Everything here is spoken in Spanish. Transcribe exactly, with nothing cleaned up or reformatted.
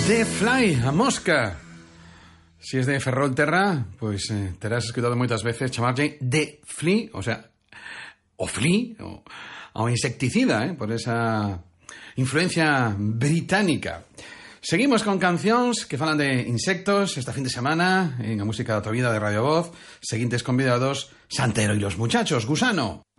The Fly, a mosca. Si es de Ferrolterra, pues eh, te has escuchado muchas veces chamarlle The Flea, o sea, o flea, o, o insecticida, eh, por esa influencia británica. Seguimos con cancións que falan de insectos esta fin de semana en a música da tua vida de Radio Voz. Seguintes convidados, Santero y los muchachos, Gusano.